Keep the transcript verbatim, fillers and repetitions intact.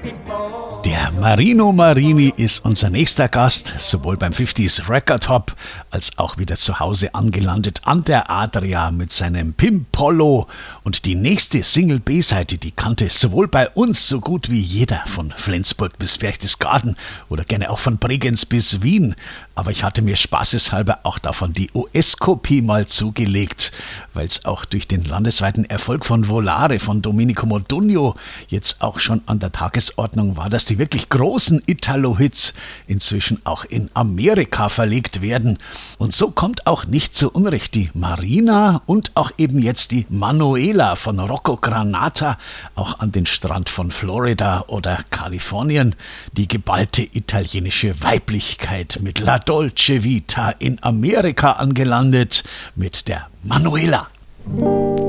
Der Marino Marini ist unser nächster Gast, sowohl beim fünfziger Record Hop als auch wieder zu Hause angelandet an der Adria mit seinem Pimpollo. Und die nächste Single B-Seite, die kannte sowohl bei uns so gut wie jeder, von Flensburg bis Berchtesgaden oder gerne auch von Bregenz bis Wien. Aber ich hatte mir spaßeshalber auch davon die U S-Kopie mal zugelegt, weil es auch durch den landesweiten Erfolg von Volare von Domenico Modugno jetzt auch schon an der Tagesordnung war, dass die wirklich großen Italo-Hits inzwischen auch in Amerika verlegt werden. Und so kommt auch nicht zu Unrecht die Marina und auch eben jetzt die Manuela von Rocco Granata auch an den Strand von Florida oder Kalifornien. Die geballte italienische Weiblichkeit mit La Dolce Vita in Amerika angelandet mit der Manuela.